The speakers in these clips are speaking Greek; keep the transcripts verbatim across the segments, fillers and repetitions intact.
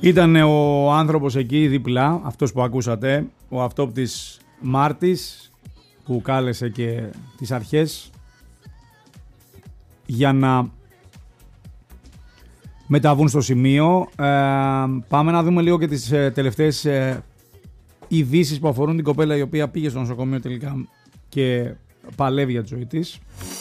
Ήταν ο άνθρωπος εκεί δίπλα, αυτός που ακούσατε, ο αυτόπτης Μάρτης, που κάλεσε και τις αρχές για να μεταβούν στο σημείο. Ε, πάμε να δούμε λίγο και τις ε, τελευταίες ε, ειδήσεις που αφορούν την κοπέλα η οποία πήγε στο νοσοκομείο τελικά και παλεύει για τη ζωή της.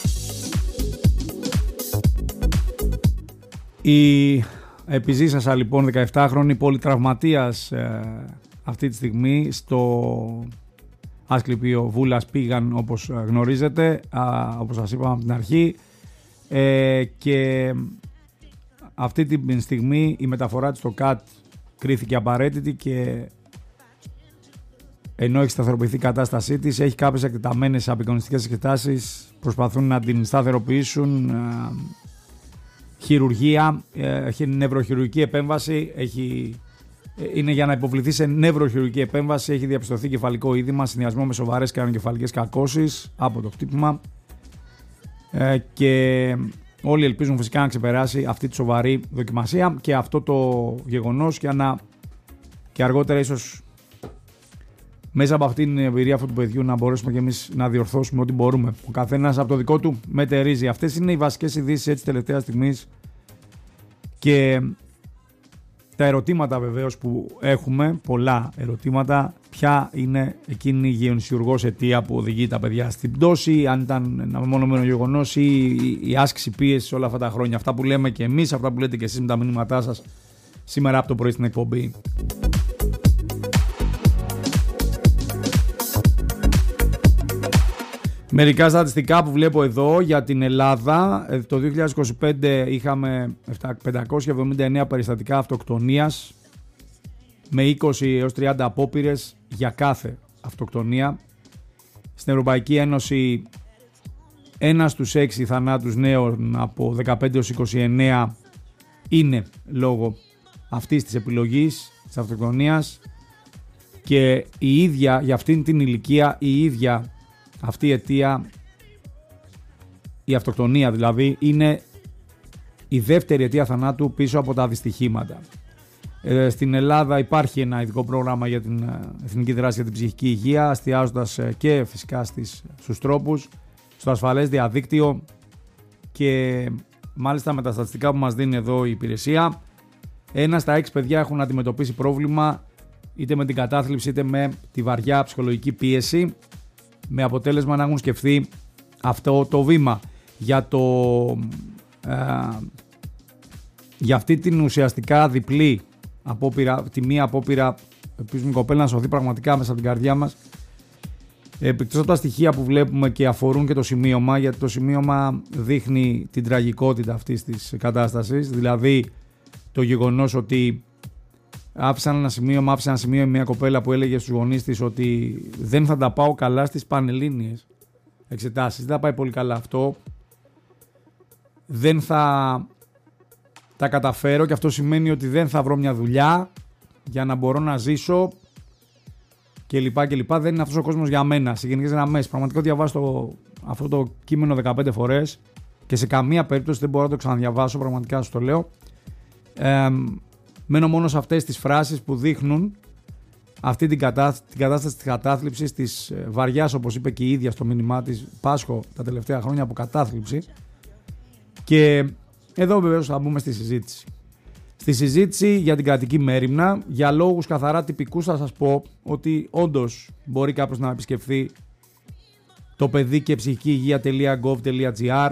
Η επιζήσασα λοιπόν δεκαεπτάχρονη πολυτραυματίας ε, αυτή τη στιγμή στο Ασκληπείο Βούλας πήγαν, όπως γνωρίζετε, α, όπως σας είπαμε από την αρχή, ε, και αυτή τη στιγμή η μεταφορά της στο ΚΑΤ κρίθηκε απαραίτητη και ενώ έχει σταθεροποιηθεί η κατάστασή της, έχει κάποιες εκτεταμένες απεικονιστικές εξετάσεις, προσπαθούν να την σταθεροποιήσουν, ε, χειρουργία, έχει νευροχειρουργική επέμβαση, έχει, είναι για να υποβληθεί σε νευροχειρουργική επέμβαση, έχει διαπιστωθεί κεφαλικό είδημα, συνδυασμό με σοβαρές κρανιοκεφαλικές κακώσεις από το χτύπημα ε, και όλοι ελπίζουν φυσικά να ξεπεράσει αυτή τη σοβαρή δοκιμασία και αυτό το γεγονός και, να, και αργότερα ίσως μέσα από αυτή την εμπειρία αυτού του παιδιού να μπορέσουμε και εμείς να διορθώσουμε ό,τι μπορούμε. Ο καθένας από το δικό του μετερίζει. Αυτές είναι οι βασικές ειδήσεις έτσι τελευταία στιγμής και τα ερωτήματα βεβαίως που έχουμε, πολλά ερωτήματα. Ποια είναι εκείνη η γεωνυσιουργός αιτία που οδηγεί τα παιδιά στην πτώση, αν ήταν ένα μεμονωμένο γεγονός ή η άσκηση πίεσης όλα αυτά τα χρόνια. Αυτά που λέμε και εμείς, αυτά που λέτε και εσείς με τα μηνύματά σας σήμερα από το πρωί στην εκπομπή. Μερικά στατιστικά που βλέπω εδώ για την Ελλάδα. Το δύο χιλιάδες είκοσι πέντε είχαμε πεντακόσια εβδομήντα εννέα περιστατικά αυτοκτονίας με είκοσι έως τριάντα απόπειρες για κάθε αυτοκτονία. Στην Ευρωπαϊκή Ένωση ένας στους έξι θανάτους νέων από δεκαπέντε έως είκοσι εννέα είναι λόγω αυτής της επιλογής της αυτοκτονίας και η ίδια για αυτήν την ηλικία η ίδια αυτή η αιτία, η αυτοκτονία δηλαδή, είναι η δεύτερη αιτία θανάτου πίσω από τα δυστυχήματα. Ε, στην Ελλάδα υπάρχει ένα ειδικό πρόγραμμα για την Εθνική Δράση για την Ψυχική Υγεία, εστιάζοντας και φυσικά στις, στους τρόπους, στο ασφαλές διαδίκτυο και μάλιστα με τα στατιστικά που μας δίνει εδώ η υπηρεσία, ένα στα έξι παιδιά έχουν αντιμετωπίσει πρόβλημα είτε με την κατάθλιψη είτε με τη βαριά ψυχολογική πίεση, με αποτέλεσμα να έχουν σκεφτεί αυτό το βήμα για, το, ε, για αυτή την ουσιαστικά διπλή απόπειρα, τη μία απόπειρα ελπίζουμε η κοπέλα να σωθεί πραγματικά μέσα από την καρδιά μας, εκτός από τα στοιχεία που βλέπουμε και αφορούν και το σημείωμα, γιατί το σημείωμα δείχνει την τραγικότητα αυτής της κατάστασης, δηλαδή το γεγονός ότι άφησαν ένα σημείο, άφησε ένα σημείο μια κοπέλα που έλεγε στους γονείς της ότι δεν θα τα πάω καλά στις πανελλήνιες εξετάσεις. Δεν θα πάει πολύ καλά αυτό. Δεν θα τα καταφέρω και αυτό σημαίνει ότι δεν θα βρω μια δουλειά για να μπορώ να ζήσω και λοιπά και λοιπά. Δεν είναι αυτός ο κόσμος για μένα. Σε γενικές γραμμές. Πραγματικά διαβάζω το, αυτό το κείμενο δεκαπέντε φορές και σε καμία περίπτωση δεν μπορώ να το ξαναδιαβάσω. Πραγματικά σου το λέω. Ε, Μένω μόνο σε αυτές τις φράσεις που δείχνουν αυτή την, κατά, την κατάσταση της κατάθλιψης, της βαριάς, όπως είπε και η ίδια στο μήνυμά της, πάσχω τα τελευταία χρόνια από κατάθλιψη. Και εδώ βεβαίως θα μπούμε στη συζήτηση. Στη συζήτηση για την κρατική μέριμνα, για λόγους καθαρά τυπικούς θα σας πω ότι όντως μπορεί κάποιος να επισκεφθεί το παιδί και ψυχική υγεία τελεία γκοβ τελεία τζι άρ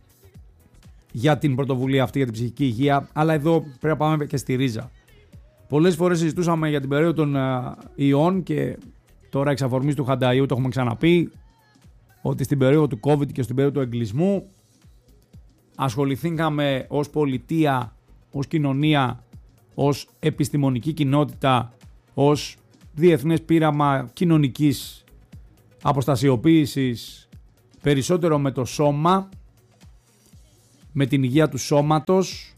για την πρωτοβουλία αυτή για την ψυχική υγεία, αλλά εδώ πρέπει να πάμε και στη ρίζα. Πολλές φορές συζητούσαμε για την περίοδο των uh, ιών και τώρα εξ αφορμής του Χανταϊού το έχουμε ξαναπεί ότι στην περίοδο του COVID και στην περίοδο του εγκλισμού ασχοληθήκαμε ως πολιτεία, ως κοινωνία, ως επιστημονική κοινότητα, ως διεθνές πείραμα κοινωνικής αποστασιοποίησης περισσότερο με το σώμα, με την υγεία του σώματος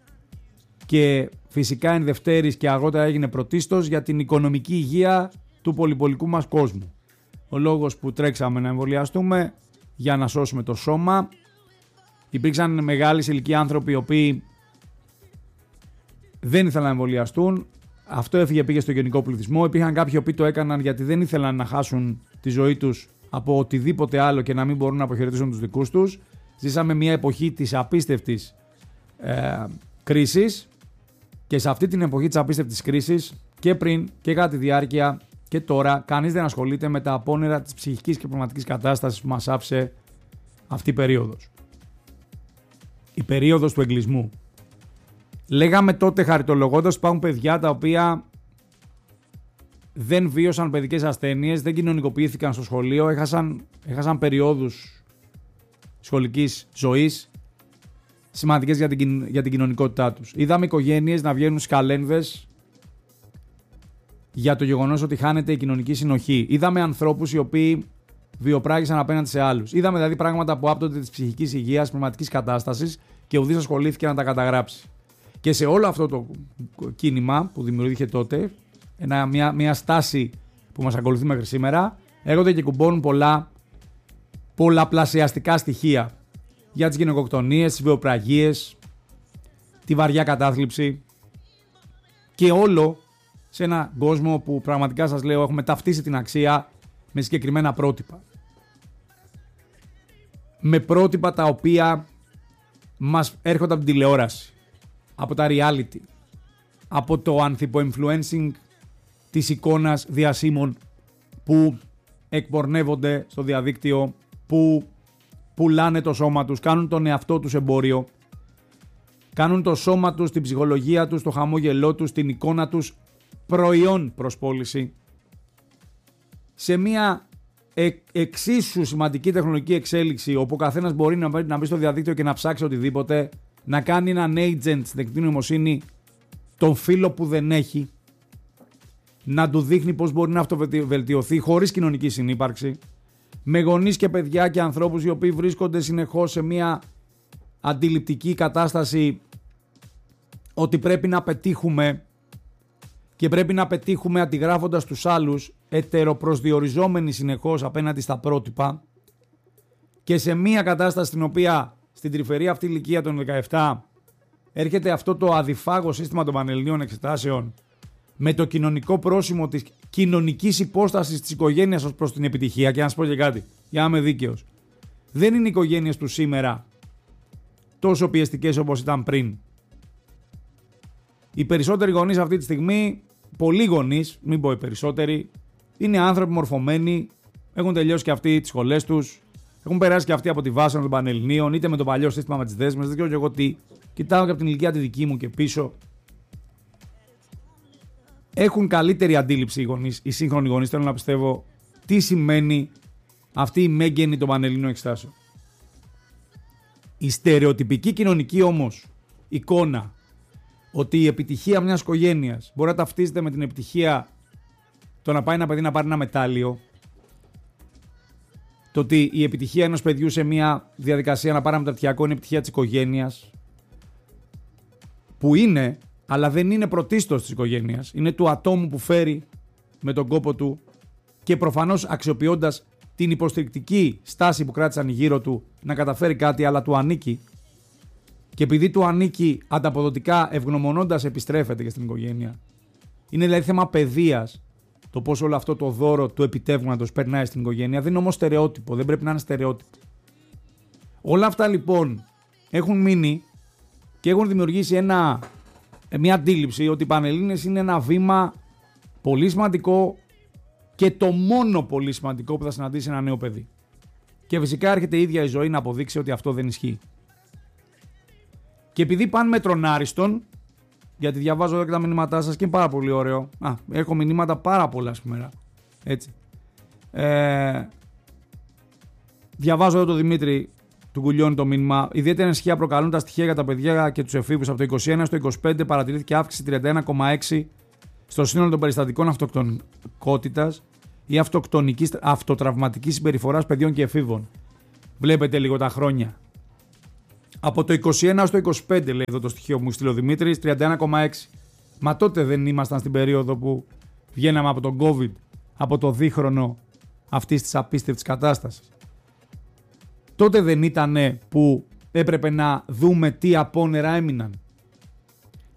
και φυσικά εν δευτέρης και αργότερα έγινε πρωτίστως για την οικονομική υγεία του πολυπολικού μας κόσμου. Ο λόγος που τρέξαμε να εμβολιαστούμε για να σώσουμε το σώμα. Υπήρξαν μεγάλοι ηλικία άνθρωποι οι οποίοι δεν ήθελαν να εμβολιαστούν. Αυτό έφυγε, πήγε στο γενικό πληθυσμό. Υπήρχαν κάποιοι που το έκαναν γιατί δεν ήθελαν να χάσουν τη ζωή τους από οτιδήποτε άλλο και να μην μπορούν να αποχαιρετήσουν τους δικούς τους. Ζήσαμε μια εποχή της απίστευτης ε, κρίσης και σε αυτή την εποχή της απίστευτης κρίσης και πριν και κατά τη διάρκεια και τώρα κανείς δεν ασχολείται με τα απόνερα της ψυχικής και πνευματικής κατάστασης που μας άφησε αυτή η περίοδος. Η περίοδος του εγκλισμού. Λέγαμε τότε χαριτολογώντας υπάρχουν παιδιά τα οποία δεν βίωσαν παιδικές ασθένειες, δεν κοινωνικοποιήθηκαν στο σχολείο, έχασαν, έχασαν περιόδους σχολικής ζωής σημαντικές για την, για την κοινωνικότητά τους. Είδαμε οικογένειες να βγαίνουν σκαλένδες για το γεγονός ότι χάνεται η κοινωνική συνοχή. Είδαμε ανθρώπους οι οποίοι βιοπράγησαν απέναντι σε άλλους. Είδαμε δηλαδή πράγματα που άπτονται της ψυχικής υγείας, πνευματικής κατάστασης και ουδής ασχολήθηκε να τα καταγράψει. Και σε όλο αυτό το κίνημα που δημιουργήθηκε τότε, ένα, μια, μια στάση που μας ακολουθεί μέχρι σήμερα, έρχονται και κουμπώνουν πολλά πολλαπλασιαστικά στοιχεία για τις γυναικοκτονίες, τις βιοπραγίες, τη βαριά κατάθλιψη και όλο σε έναν κόσμο που πραγματικά σας λέω έχουμε ταυτίσει την αξία με συγκεκριμένα πρότυπα. Με πρότυπα τα οποία μας έρχονται από την τηλεόραση, από τα reality, από το ανθιπο-influencing της εικόνας διασύμων που εκπορνεύονται στο διαδίκτυο, που πουλάνε το σώμα τους, κάνουν τον εαυτό τους εμπόριο, κάνουν το σώμα τους, την ψυχολογία τους, το χαμόγελό τους, την εικόνα τους προϊόν προς πώληση. Σε μια ε, εξίσου σημαντική τεχνολογική εξέλιξη όπου ο καθένας μπορεί να, να μπει στο διαδίκτυο και να ψάξει οτιδήποτε, να κάνει έναν agent στην τεχνητή νοημοσύνη τον φίλο που δεν έχει, να του δείχνει πώς μπορεί να αυτοβελτιωθεί χωρίς κοινωνική συνύπαρξη, με γονείς και παιδιά και ανθρώπους οι οποίοι βρίσκονται συνεχώς σε μια αντιληπτική κατάσταση ότι πρέπει να πετύχουμε και πρέπει να πετύχουμε αντιγράφοντας τους άλλους, ετεροπροσδιοριζόμενοι συνεχώς απέναντι στα πρότυπα, και σε μια κατάσταση στην οποία στην τρυφερή αυτή ηλικία των δεκαεπτά έρχεται αυτό το αδιφάγο σύστημα των πανελληνίων εξετάσεων με το κοινωνικό πρόσημο της κοινωνικής υπόστασης της οικογένειας ως προς την επιτυχία. Και να σας πω και κάτι, για να είμαι δίκαιος, δεν είναι οι οικογένειες του σήμερα τόσο πιεστικές όπως ήταν πριν. Οι περισσότεροι γονείς αυτή τη στιγμή, πολλοί γονείς, μην πω οι περισσότεροι, είναι άνθρωποι μορφωμένοι, έχουν τελειώσει και αυτοί τις σχολές τους, έχουν περάσει και αυτοί από τη βάση των πανελληνίων, είτε με το παλιό σύστημα με τις δέσμες, δεν ξέρω και εγώ τι. Κοιτάω και από την ηλικία τη δική μου και πίσω. Έχουν καλύτερη αντίληψη οι γονείς, οι σύγχρονοι γονείς, θέλω να πιστεύω, τι σημαίνει αυτή η μέγενη των πανελληνίων εξετάσεων. Η στερεοτυπική κοινωνική όμως εικόνα ότι η επιτυχία μιας οικογένειας μπορεί να ταυτίζεται με την επιτυχία το να πάει ένα παιδί να πάρει ένα μετάλλιο, το ότι η επιτυχία ενός παιδιού σε μια διαδικασία να πάρει ένα μεταπτυχιακό είναι η επιτυχία της οικογένειας, που είναι, αλλά δεν είναι πρωτίστως της οικογένειας, είναι του ατόμου που φέρει με τον κόπο του και προφανώς αξιοποιώντας την υποστηρικτική στάση που κράτησαν γύρω του να καταφέρει κάτι, αλλά του ανήκει. Και επειδή του ανήκει, ανταποδοτικά ευγνωμονώντας επιστρέφεται και στην οικογένεια. Είναι δηλαδή θέμα παιδείας το πώς όλο αυτό το δώρο του επιτεύγματος περνάει στην οικογένεια. Δεν είναι όμως στερεότυπο, δεν πρέπει να είναι στερεότυπο. Όλα αυτά λοιπόν έχουν μείνει και έχουν δημιουργήσει ένα, μια αντίληψη ότι οι Πανελλήνες είναι ένα βήμα πολύ σημαντικό και το μόνο πολύ σημαντικό που θα συναντήσει ένα νέο παιδί. Και φυσικά έρχεται η ίδια η ζωή να αποδείξει ότι αυτό δεν ισχύει. Και επειδή πάνε με τον άριστον, γιατί διαβάζω εδώ και τα μηνύματά σας και είναι πάρα πολύ ωραίο. Α, έχω μηνύματα πάρα πολλά σήμερα. Έτσι. Ε, διαβάζω εδώ το Δημήτρη του Κουλιώνη το μήνυμα. Ιδιαίτερη ανησυχία προκαλούν τα στοιχεία για τα παιδιά και τους εφήβους. Από το είκοσι ένα στο είκοσι πέντε παρατηρήθηκε αύξηση τριάντα ένα κόμμα έξι στο σύνολο των περιστατικών αυτοκτονικότητας ή αυτοκτονικής, αυτοτραυματικής συμπεριφοράς παιδιών και εφήβων. Βλέπετε λίγο τα χρόνια. Από το είκοσι ένα στο είκοσι πέντε λέει εδώ το στοιχείο που μου στείλει ο Δημήτρης, τριάντα ένα κόμμα έξι. Μα τότε δεν ήμασταν στην περίοδο που βγαίναμε από τον COVID, από το δίχρονο αυτής της απίστευτης κατάστασης. Τότε δεν ήτανε που έπρεπε να δούμε τι απόνερα έμειναν.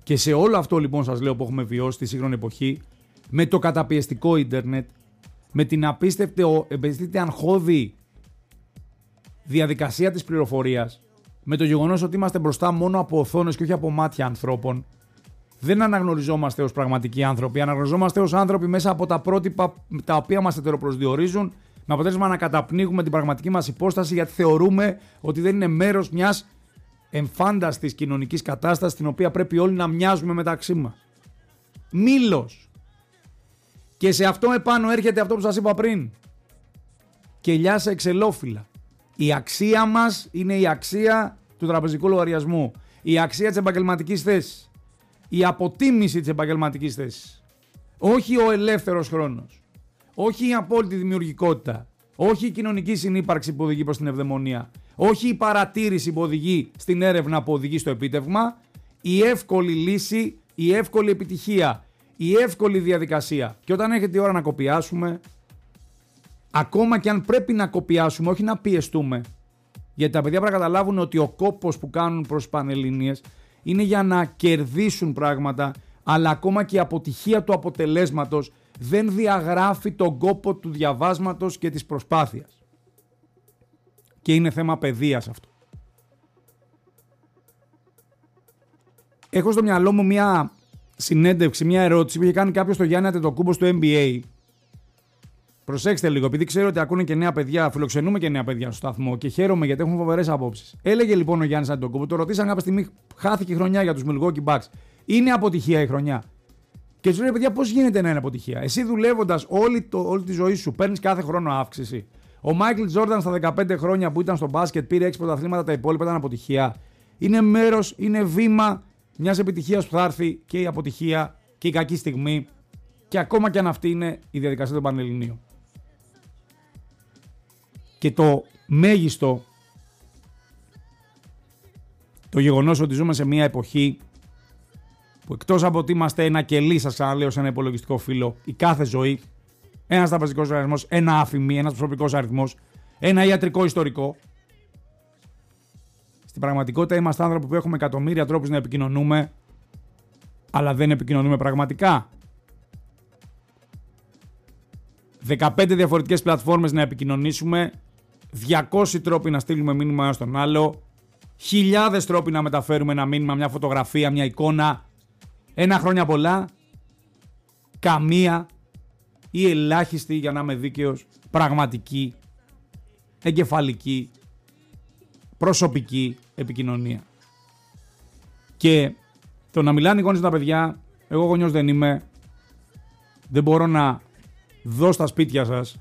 Και σε όλο αυτό λοιπόν σας λέω που έχουμε βιώσει στη σύγχρονη εποχή, με το καταπιεστικό ίντερνετ, με την απίστευτη, απίστευτη αγχώδη διαδικασία της πληροφορίας, με το γεγονός ότι είμαστε μπροστά μόνο από οθόνες και όχι από μάτια ανθρώπων, δεν αναγνωριζόμαστε ως πραγματικοί άνθρωποι, αναγνωριζόμαστε ως άνθρωποι μέσα από τα πρότυπα τα οποία μας ετεροπροσδιορίζουν, με αποτέλεσμα να καταπνίγουμε την πραγματική μας υπόσταση, γιατί θεωρούμε ότι δεν είναι μέρος μιας εμφάνταστης κοινωνικής κατάστασης στην οποία πρέπει όλοι να μοιάζουμε μεταξύ μας. Μήλος. Και σε αυτό επάνω έρχεται αυτό που σας είπα πριν. Κελιά σε εξελόφυλλα. Η αξία μας είναι η αξία του τραπεζικού λογαριασμού. Η αξία της επαγγελματικής θέσης. Η αποτίμηση της επαγγελματικής θέσης. Όχι ο ελεύθερος χρόνος. Όχι η απόλυτη δημιουργικότητα. Όχι η κοινωνική συνύπαρξη που οδηγεί προς την ευδαιμονία. Όχι η παρατήρηση που οδηγεί στην έρευνα που οδηγεί στο επίτευγμα. Η εύκολη λύση, η εύκολη επιτυχία, η εύκολη διαδικασία. Και όταν έρχεται η ώρα να κοπιάσουμε, ακόμα και αν πρέπει να κοπιάσουμε, όχι να πιεστούμε, γιατί τα παιδιά πρέπει να καταλάβουν ότι ο κόπος που κάνουν προς Πανελλήνιες είναι για να κερδίσουν πράγματα, αλλά ακόμα και η αποτυχία του αποτελέσματος δεν διαγράφει τον κόπο του διαβάσματος και της προσπάθειας. Και είναι θέμα παιδείας αυτό. Έχω στο μυαλό μου μια συνέντευξη, μια ερώτηση που είχε κάνει κάποιος στο Γιάννη Αντετοκούμπο στο N B A. Προσέξτε λίγο, επειδή ξέρω ότι ακούνε και νέα παιδιά, φιλοξενούμε και νέα παιδιά στο σταθμό και χαίρομαι γιατί έχουν φοβερές απόψεις. Έλεγε λοιπόν ο Γιάννης Αντετοκούμπο, το ρωτήσαν κάποια στιγμή, χάθηκε η χρονιά για τους Milwaukee Bucks. Είναι αποτυχία η χρονιά? Και του λέει, παιδιά, πώς γίνεται να είναι αποτυχία? Εσύ δουλεύοντας όλη, το, όλη τη ζωή σου, παίρνεις κάθε χρόνο αύξηση. Ο Μάικλ Τζόρνταν στα δεκαπέντε χρόνια που ήταν στο μπάσκετ πήρε έξι πρωταθλήματα, τα υπόλοιπα ήταν αποτυχία. Είναι μέρος, είναι βήμα μιας επιτυχίας που θα έρθει και η αποτυχία και η κακή στιγμή. Και ακόμα και αν αυτή είναι η διαδικασία των Πανελληνίων. Και το μέγιστο, το γεγονός ότι ζούμε σε μια εποχή που εκτός από ότι είμαστε ένα κελί, σας ξαναλέω, σε ένα υπολογιστικό φύλλο, η κάθε ζωή, ένας τραπεζικός αριθμός, ένα άφημι, ένας προσωπικός αριθμός, ένα ιατρικό ιστορικό. Στην πραγματικότητα είμαστε άνθρωποι που έχουμε εκατομμύρια τρόπους να επικοινωνούμε, αλλά δεν επικοινωνούμε πραγματικά. δεκαπέντε διαφορετικές πλατφόρμες να επικοινωνήσουμε, διακόσιοι τρόποι να στείλουμε μήνυμα ένας στον άλλο, χιλιάδες τρόποι να μεταφέρουμε ένα μήνυμα, μια φωτογραφία, μια εικόνα. Ένα χρόνια πολλά, καμία ή ελάχιστη, για να είμαι δίκαιος, πραγματική, εγκεφαλική, προσωπική επικοινωνία. Και το να μιλάνε οι γονείς τα παιδιά, εγώ γονιός δεν είμαι, δεν μπορώ να δω στα σπίτια σας.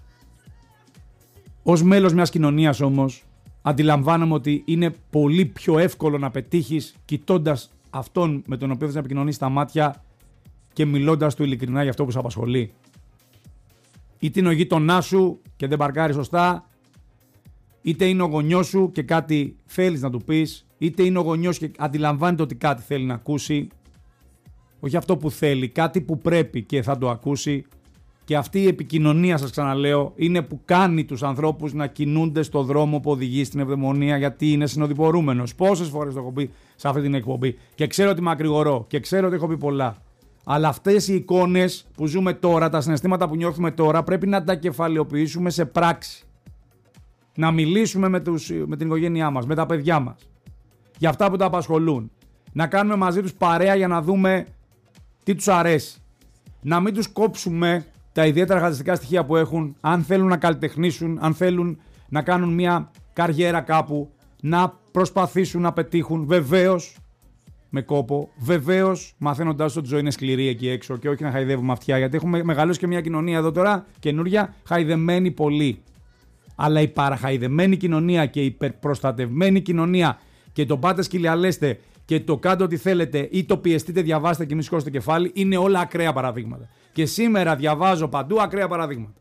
Ως μέλος μιας κοινωνίας όμως, αντιλαμβάνομαι ότι είναι πολύ πιο εύκολο να πετύχεις κοιτώντας αυτόν με τον οποίο θες να επικοινωνείς στα μάτια και μιλώντας του ειλικρινά για αυτό που σε απασχολεί. Είτε είναι ο γείτονάς σου και δεν παρκάρει σωστά, είτε είναι ο γονιός σου και κάτι θέλεις να του πεις, είτε είναι ο γονιός και αντιλαμβάνεται ότι κάτι θέλει να ακούσει, όχι αυτό που θέλει, κάτι που πρέπει και θα το ακούσει. Και αυτή η επικοινωνία, σας ξαναλέω, είναι που κάνει τους ανθρώπους να κινούνται στο δρόμο που οδηγεί στην ευδαιμονία, γιατί είναι συνοδοιπορούμενος. Πόσες φορές το έχω πει σε αυτή την εκπομπή και ξέρω ότι μακρηγορώ και ξέρω ότι έχω πει πολλά. Αλλά αυτές οι εικόνες που ζούμε τώρα, τα συναισθήματα που νιώθουμε τώρα, πρέπει να τα κεφαλαιοποιήσουμε σε πράξη. Να μιλήσουμε με, τους, με την οικογένειά μας, με τα παιδιά μας, για αυτά που τα απασχολούν. Να κάνουμε μαζί τους παρέα για να δούμε τι τους αρέσει. Να μην τους κόψουμε τα ιδιαίτερα χαρακτηριστικά στοιχεία που έχουν, αν θέλουν να καλλιτεχνήσουν, αν θέλουν να κάνουν μια καριέρα κάπου, να προσπαθήσουν να πετύχουν, βεβαίως με κόπο, βεβαίως μαθαίνοντας ότι η ζωή είναι σκληρή εκεί έξω και όχι να χαϊδεύουμε αυτιά, γιατί έχουμε μεγαλώσει και μια κοινωνία εδώ τώρα καινούρια χαϊδεμένη πολύ. Αλλά η παραχαϊδεμένη κοινωνία και η υπερπροστατευμένη κοινωνία και το πάτε σκυλιαλέστε και το κάντε ό,τι θέλετε ή το πιεστείτε, διαβάστε και μη σηκώσετε κεφάλι, είναι όλα ακραία παραδείγματα. Και σήμερα διαβάζω παντού ακραία παραδείγματα.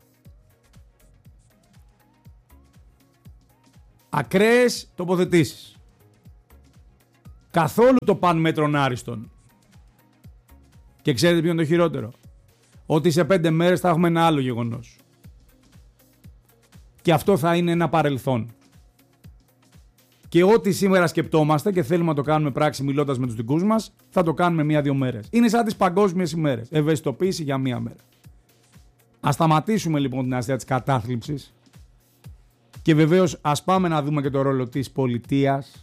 Ακραίες τοποθετήσεις. Καθόλου το παν μέτρον άριστον. Και ξέρετε ποιο είναι το χειρότερο? Ότι σε πέντε μέρες θα έχουμε ένα άλλο γεγονός. Και αυτό θα είναι ένα παρελθόν. Και ό,τι σήμερα σκεπτόμαστε και θέλουμε να το κάνουμε πράξη μιλώντας με τους δικούς μας, θα το κάνουμε μία-δύο μέρες. Είναι σαν τις παγκόσμιες ημέρες. Ευαισθητοποίηση για μία μέρα. Ας σταματήσουμε λοιπόν την αστεία της κατάθλιψης και βεβαίως ας πάμε να δούμε και το ρόλο της πολιτείας.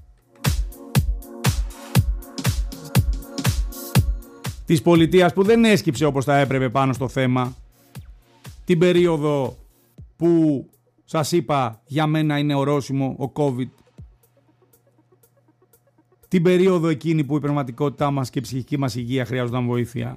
Της πολιτείας που δεν έσκυψε όπως θα έπρεπε πάνω στο θέμα την περίοδο που σας είπα για μένα είναι ορόσημο ο COVID. Την περίοδο εκείνη που η πνευματικότητά μας και η ψυχική μας υγεία χρειάζονταν βοήθεια.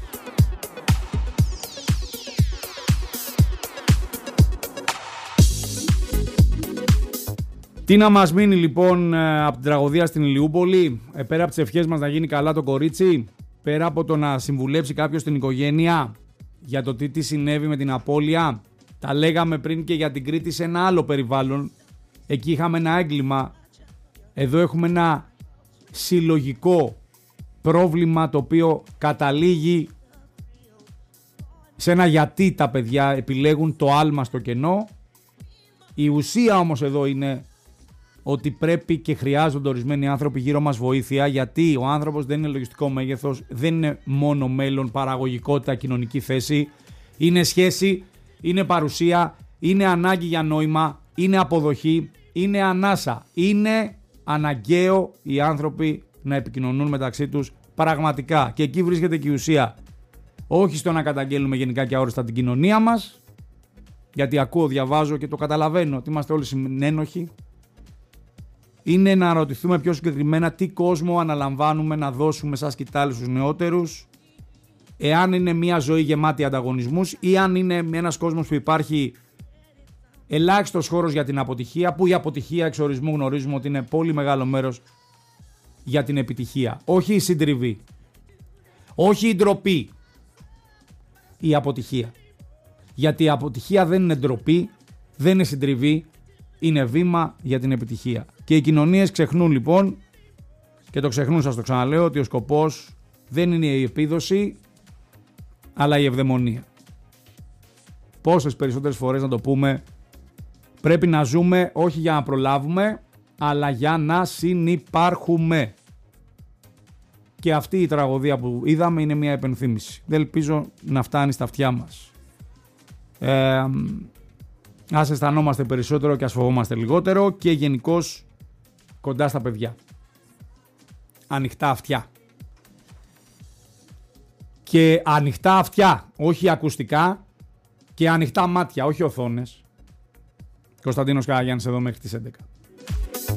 Τι να μας μείνει λοιπόν από την τραγωδία στην Ηλιούπολη, πέρα από τις ευχές μας να γίνει καλά το κορίτσι, πέρα από το να συμβουλέψει κάποιος την οικογένεια για το τι, τι συνέβη με την απώλεια. Τα λέγαμε πριν και για την Κρήτη σε ένα άλλο περιβάλλον. Εκεί είχαμε ένα έγκλημα. Εδώ έχουμε ένα συλλογικό πρόβλημα το οποίο καταλήγει σε ένα γιατί τα παιδιά επιλέγουν το άλμα στο κενό. Η ουσία όμως εδώ είναι ότι πρέπει και χρειάζονται ορισμένοι άνθρωποι γύρω μας βοήθεια, γιατί ο άνθρωπος δεν είναι λογιστικό μέγεθος, δεν είναι μόνο μέλλον, παραγωγικότητα, κοινωνική θέση, είναι σχέση, είναι παρουσία, είναι ανάγκη για νόημα, είναι αποδοχή, είναι ανάσα. Είναι αναγκαίο οι άνθρωποι να επικοινωνούν μεταξύ τους πραγματικά και εκεί βρίσκεται και η ουσία. Όχι στο να καταγγέλνουμε γενικά και αόριστα την κοινωνία μας, γιατί ακούω, διαβάζω και το καταλαβαίνω ότι είμαστε όλοι συνένοχοι. Είναι να ρωτηθούμε πιο συγκεκριμένα τι κόσμο αναλαμβάνουμε να δώσουμε σαν σκητάλη στους νεότερους, εάν είναι μια ζωή γεμάτη ανταγωνισμούς ή αν είναι ένας κόσμος που υπάρχει ελάχιστος χώρος για την αποτυχία, που η αποτυχία εξ ορισμού γνωρίζουμε ότι είναι πολύ μεγάλο μέρος για την επιτυχία. Όχι η συντριβή, όχι η ντροπή, η αποτυχία. Γιατί η αποτυχία δεν είναι ντροπή, δεν είναι συντριβή, είναι βήμα για την επιτυχία. Και οι κοινωνίες ξεχνούν λοιπόν, και το ξεχνούν, σας το ξαναλέω, ότι ο σκοπός δεν είναι η επίδοση, αλλά η ευδαιμονία. Πόσες περισσότερες φορές να το πούμε, πρέπει να ζούμε όχι για να προλάβουμε, αλλά για να συνυπάρχουμε. Και αυτή η τραγωδία που είδαμε είναι μια επενθύμηση. Δεν ελπίζω να φτάνει στα αυτιά μας. Ε, ας αισθανόμαστε περισσότερο και ας φοβόμαστε λιγότερο και γενικώς κοντά στα παιδιά. Ανοιχτά αυτιά. Και ανοιχτά αυτιά, όχι ακουστικά, και ανοιχτά μάτια, όχι οθόνες. Κωνσταντίνος Καραγιάννης εδώ μέχρι τις έντεκα.